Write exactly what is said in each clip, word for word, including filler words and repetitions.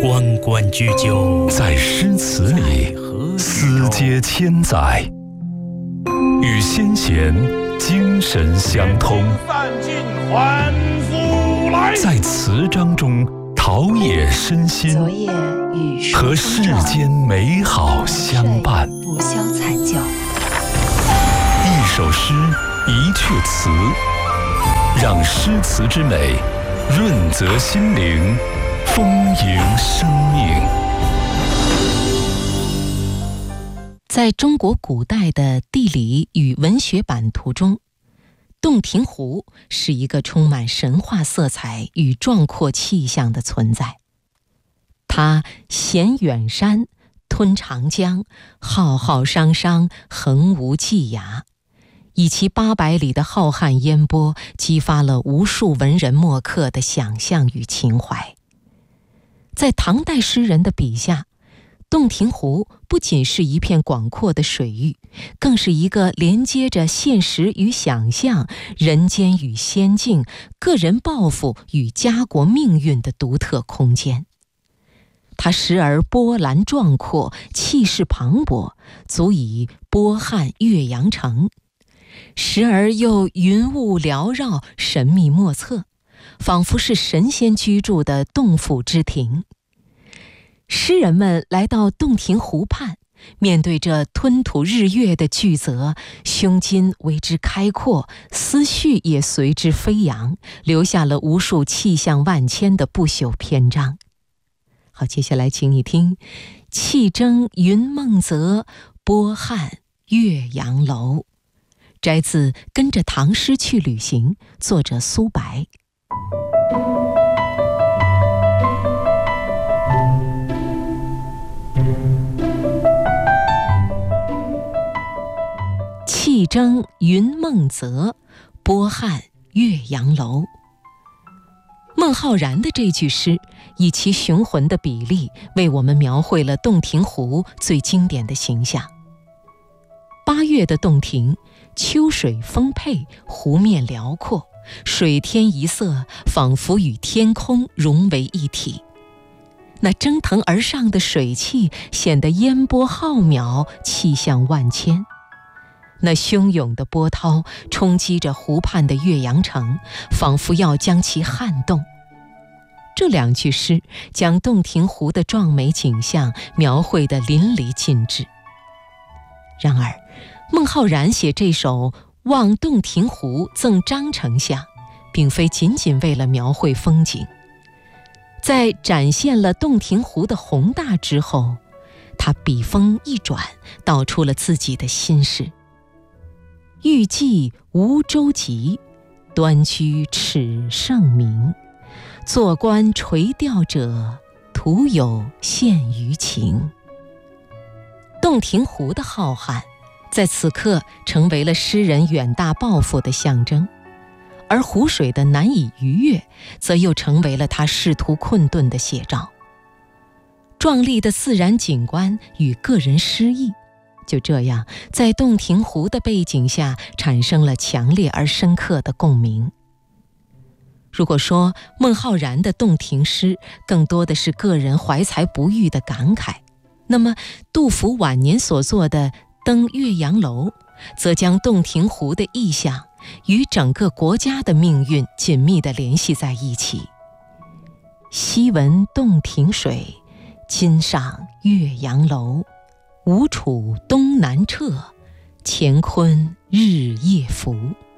关关雎鸠， 在诗词里思接千载，与先贤精神相通，在词章中陶冶身心，和世间美好相伴。 不消残教， 一首诗，一阙词，让诗词之美润泽心灵，丰盈生命。 在中国古代的地理与文学版图中，洞庭湖是一个充满神话色彩与壮阔气象的存在。它衔远山，吞长江，浩浩汤汤，横无际涯，以其八百里的浩瀚烟波，激发了无数文人墨客的想象与情怀。在唐代诗人的笔下，洞庭湖不仅是一片广阔的水域，更是一个连接着现实与想象、人间与仙境、个人抱负与家国命运的独特空间。它时而波澜壮阔，气势磅礴，足以波撼岳阳城；时而又云雾缭绕，神秘莫测，仿佛是神仙居住的洞府之庭。诗人们来到洞庭湖畔，面对这吞吐日月的巨泽，胸襟为之开阔，思绪也随之飞扬，留下了无数气象万千的不朽篇章。好，接下来请你听气蒸云梦泽，波撼岳阳楼，摘自《跟着唐诗去旅行》，作者苏白。气蒸云梦泽，波撼岳阳楼。孟浩然的这句诗，以其雄浑的比例，为我们描绘了洞庭湖最经典的形象。八月的洞庭，秋水丰沛，湖面辽阔，水天一色，仿佛与天空融为一体。那蒸腾而上的水汽，显得烟波浩渺，气象万千。那汹涌的波涛冲击着湖畔的岳阳城，仿佛要将其撼动。这两句诗将洞庭湖的壮美景象描绘得淋漓尽致。然而，孟浩然写这首《望洞庭湖赠张丞相》，并非仅仅为了描绘风景。在展现了洞庭湖的宏大之后，他笔锋一转，道出了自己的心事。欲济无舟楫，端居耻圣明。坐观垂钓者，徒有羡鱼情。洞庭湖的浩瀚，在此刻成为了诗人远大抱负的象征，而湖水的难以逾越，则又成为了他仕途困顿的写照。壮丽的自然景观与个人诗意，就这样在洞庭湖的背景下产生了强烈而深刻的共鸣。如果说孟浩然的洞庭诗更多的是个人怀才不遇的感慨，那么杜甫晚年所作的《登岳阳楼》，则将洞庭湖的意象与整个国家的命运紧密地联系在一起。昔闻洞庭水，今上岳阳楼。吴楚东南坼，乾坤日夜浮。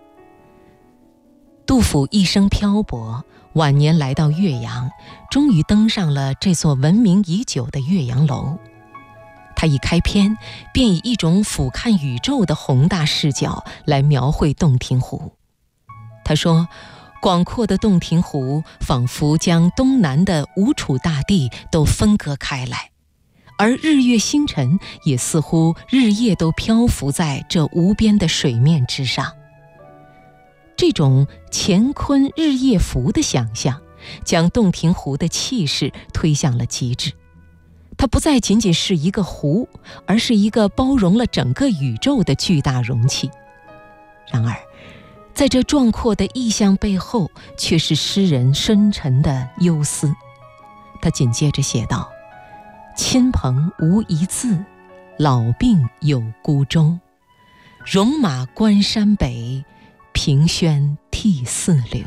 杜甫一生漂泊，晚年来到岳阳，终于登上了这座闻名已久的岳阳楼。他一开篇便以一种俯瞰宇宙的宏大视角来描绘洞庭湖。他说，广阔的洞庭湖仿佛将东南的吴楚大地都分割开来，而日月星辰也似乎日夜都漂浮在这无边的水面之上。这种乾坤日夜浮的想象，将洞庭湖的气势推向了极致。它不再仅仅是一个湖，而是一个包容了整个宇宙的巨大容器。然而，在这壮阔的意象背后，却是诗人深沉的忧思。 他紧接着写道：亲朋无一字，老病有孤舟。戎马关山北，凭轩涕泗流。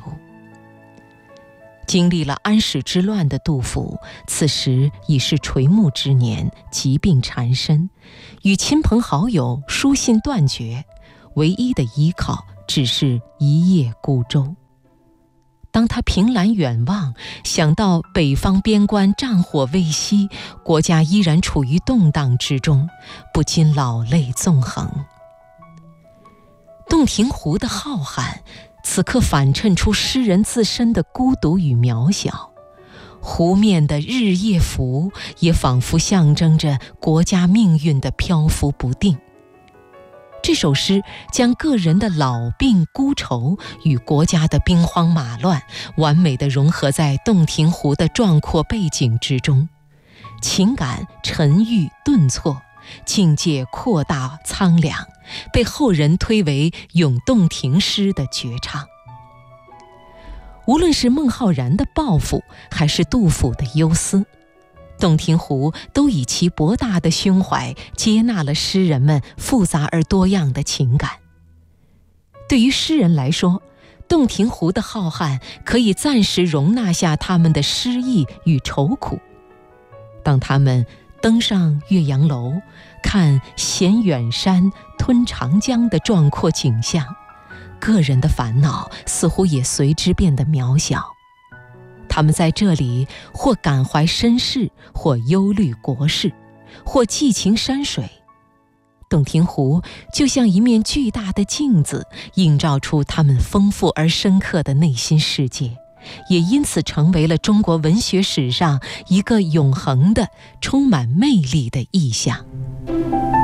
经历了安史之乱的杜甫，此时已是垂暮之年，疾病缠身，与亲朋好友书信断绝，唯一的依靠只是一叶孤舟。当他凭栏远望，想到北方边关战火未息，国家依然处于动荡之中，不禁老泪纵横。洞庭湖的浩瀚，此刻反衬出诗人自身的孤独与渺小，湖面的日夜浮也仿佛象征着国家命运的漂浮不定。这首诗将个人的老病孤愁与国家的兵荒马乱完美地融合在洞庭湖的壮阔背景之中，情感沉郁顿挫，境界扩大苍凉，被后人推为咏洞庭诗的绝唱。无论是孟浩然的抱负，还是杜甫的忧思，洞庭湖都以其博大的胸怀接纳了诗人们复杂而多样的情感。对于诗人来说，洞庭湖的浩瀚可以暂时容纳下他们的诗意与愁苦。当他们登上岳阳楼，看衔远山吞长江的壮阔景象，个人的烦恼似乎也随之变得渺小。他们在这里或感怀身世，或忧虑国事，或寄情山水。洞庭湖就像一面巨大的镜子，映照出他们丰富而深刻的内心世界，也因此成为了中国文学史上一个永恒的、充满魅力的意象。